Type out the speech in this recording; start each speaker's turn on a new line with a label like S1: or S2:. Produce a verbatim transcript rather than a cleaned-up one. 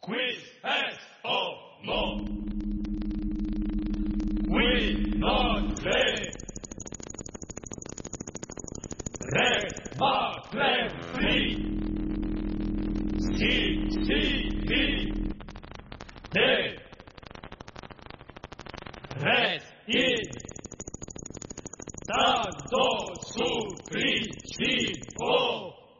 S1: Quiz es homo. Qui non le. Red ma clem free. Si, si, di. De. Red in. Tanto su, pri, si, o.